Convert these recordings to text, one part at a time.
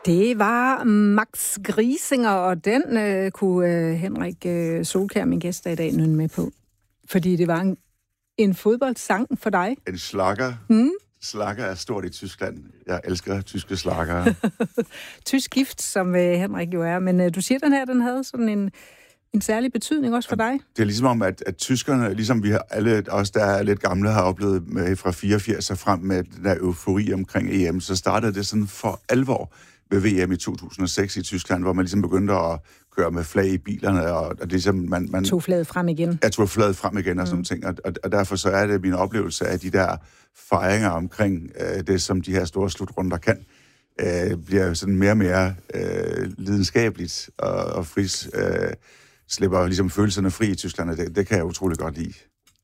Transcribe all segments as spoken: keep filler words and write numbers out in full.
Det var Max Griesinger, og den øh, kunne øh, Henrik øh, Solkjær, min gæst, i dag nynne med på. Fordi det var en, en fodboldsang for dig. En slager. Mm. Slager er stort i Tyskland. Jeg elsker tyske slagere. Tysk gift, som øh, Henrik jo er. Men øh, du siger, den her, den havde sådan en, en særlig betydning også for dig. Det er ligesom om, at, at tyskerne, ligesom vi har alle, os der er lidt gamle, har oplevet med, fra fireogfirs og frem med den der eufori omkring E M, så startede det sådan for alvor ved V M i to tusind og seks i Tyskland, hvor man ligesom begyndte at køre med flag i bilerne, og, og det ligesom, man... man tog flaget frem igen. Ja, tog flaget frem igen og sådan mm. ting, og, og, og derfor så er det min oplevelse af de der fejringer omkring øh, det, som de her store slutrunder kan, øh, bliver sådan mere og mere øh, lidenskabeligt og, og fris, øh, slipper ligesom følelserne fri i Tyskland, og det, det kan jeg utrolig godt lide.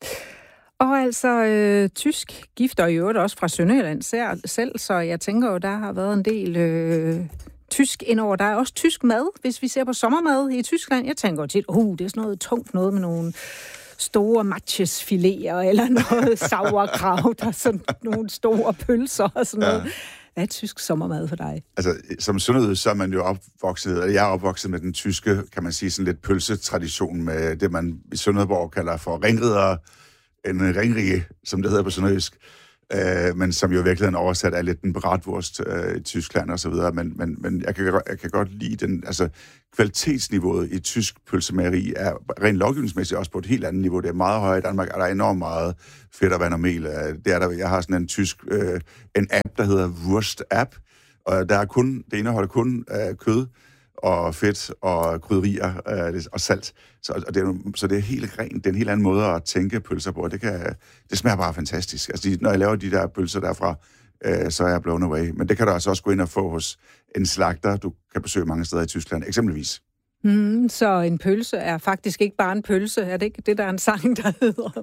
Og altså øh, tysk gift, og i øvrigt også fra Sønderjylland selv, så jeg tænker jo, der har været en del øh, tysk indover. Der er også tysk mad, hvis vi ser på sommermad i Tyskland. Jeg tænker jo tit, uh, det er sådan noget tungt noget med nogle store matchesfiléer, eller noget sauerkraut, og sådan nogle store pølser og sådan noget. Ja. Hvad er tysk sommermad for dig? Altså, som sønderjyde, så er man jo opvokset, eller jeg er opvokset med den tyske, kan man sige, sådan lidt pølsetradition med det, man i Sønderborg kalder for ringridere, en ringrige, som det hedder på sønderjysk, øh, men som jo i virkeligheden oversat er lidt en bratwurst øh, i Tyskland og så videre, men, men, men jeg, kan, jeg kan godt lide den, altså kvalitetsniveauet i tysk pølsemageri er rent lovgivningsmæssigt også på et helt andet niveau. Det er meget højere i Danmark, er der enormt meget fedt og vand og mel. Det er der, jeg har sådan en tysk, øh, en app, der hedder Wurst App, og der er kun, det indeholder kun øh, kød, og fedt, og krydderier, øh, og salt. Så, og det er, så det er helt rent. Det er en helt anden måde at tænke pølser på. Det, kan, det smager bare fantastisk. Altså, de, når jeg laver de der pølser derfra, øh, så er jeg blown away. Men det kan du altså også gå ind og få hos en slagter, du kan besøge mange steder i Tyskland, eksempelvis. Mm, så en pølse er faktisk ikke bare en pølse. Er det ikke det, der er en sang, der hedder?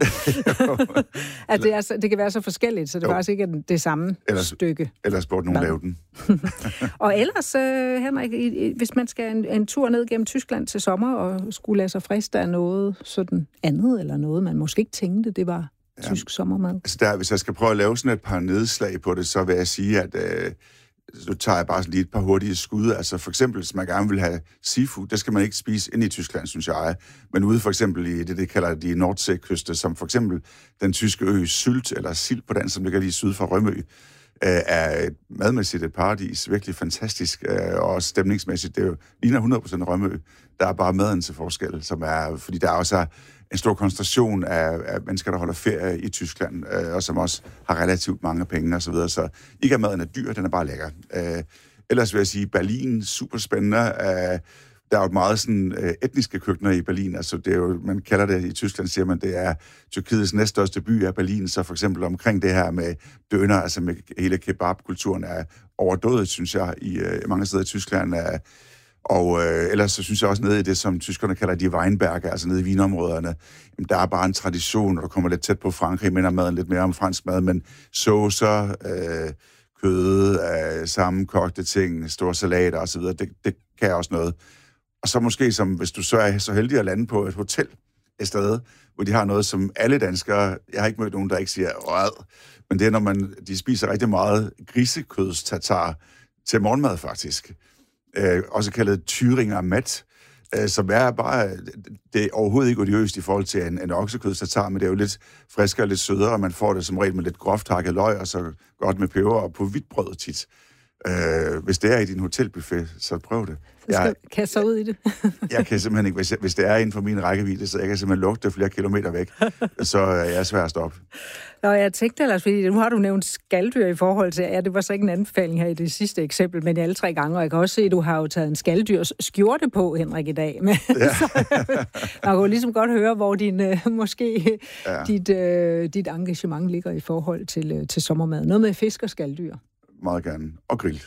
At det, er så, det kan være så forskelligt, så det er faktisk ikke det samme ellers, stykke. Ellers burde nogen lave den. Og ellers, uh, Henrik, hvis man skal en, en tur ned gennem Tyskland til sommer, og skulle lade sig friste af noget sådan andet, eller noget, man måske ikke tænkte, det var ja, tysk sommermad. Altså der, hvis jeg skal prøve at lave sådan et par nedslag på det, så vil jeg sige, at øh, så tager jeg bare lige et par hurtige skud. Altså for eksempel, hvis man gerne vil have seafood, det skal man ikke spise inde i Tyskland, synes jeg. Men ude for eksempel i det, det kalder de Nordseekyste, som for eksempel den tyske ø Sylt, eller Sild på den, som ligger lige syd for Rømø, er madmæssigt et paradis. Virkelig fantastisk, og også stemningsmæssigt. Det er jo ligner hundrede procent Rømø. Der er bare maden til forskel, som er, fordi der også er en stor koncentration af, af mennesker, der holder ferie i Tyskland, øh, og som også har relativt mange penge og så videre. Så ikke at maden er dyr, den er bare lækker. Øh, ellers vil jeg sige, Berlin, super spændende. Øh, der er jo meget sådan øh, etniske køkkener i Berlin. Altså det er jo, man kalder det i Tyskland, siger man, det er Tyrkiets næststørste by af Berlin. Så for eksempel omkring det her med døner, altså med hele kebabkulturen er overdået, synes jeg, i øh, mange steder i Tyskland er. Og øh, ellers så synes jeg også nede i det, som tyskerne kalder de Weinberge, altså nede i vinområderne, jamen, der er bare en tradition, og der kommer lidt tæt på Frankrig, minder maden lidt mere om fransk mad, men saucer, øh, kød, øh, sammenkogte ting, store salater osv., det, det kan også noget. Og så måske, som hvis du så er så heldig at lande på et hotel et sted, hvor de har noget, som alle danskere, jeg har ikke mødt nogen, der ikke siger, råd, men det er, når man, de spiser rigtig meget grisekødstatar til morgenmad faktisk. Øh, også kaldet Thüringer Mat, øh, som er bare, det er overhovedet ikke odiøst i forhold til en, en oksekødstatar, men det er jo lidt friskere og lidt sødere, og man får det som regel med lidt groft hakket løg, og så godt med peber og på hvidt brød tit. Øh, hvis det er i din hotelbuffet, så prøv det. Så skal jeg kaste sig ud i det. Jeg kan simpelthen ikke, hvis, jeg, hvis det er inden for min rækkevidde, så jeg kan simpelthen lugte flere kilometer væk, så er jeg svær at stoppe. Nå, jeg tænkte ellers, fordi nu har du nævnt skaldyr i forhold til, ja, det var så ikke en anbefaling her i det sidste eksempel, men alle tre gange, og jeg kan også se, at du har jo taget en skaldyrs skjorte på, Henrik, i dag. Men, ja. Så, man kan jo ligesom godt høre, hvor din, øh, måske ja. dit, øh, dit engagement ligger i forhold til, øh, til sommermad. Noget med fisk og skaldyr. Meget gerne. Og grill.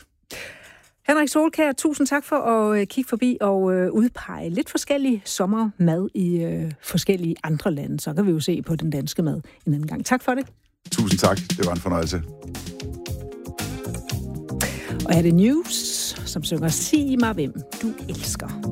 Henrik Solkjær, tusind tak for at øh, kigge forbi og øh, udpege lidt forskellige sommermad i øh, forskellige andre lande. Så kan vi jo se på den danske mad en anden gang. Tak for det. Tusind tak. Det var en fornøjelse. Og er det News, som synger Sig mig, hvem du elsker.